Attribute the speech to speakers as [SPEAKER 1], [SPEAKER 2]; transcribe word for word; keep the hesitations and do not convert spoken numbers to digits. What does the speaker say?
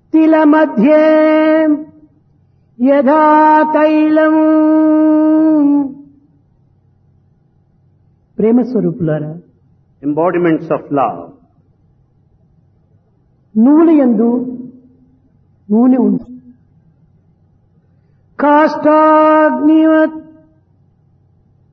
[SPEAKER 1] తిల మధ్యే యథా తైలం. ప్రేమ స్వరూపులారా,
[SPEAKER 2] embodiments of love.
[SPEAKER 1] నూనె యందు నూనె ఉంది. కాష్టాగ్నివత్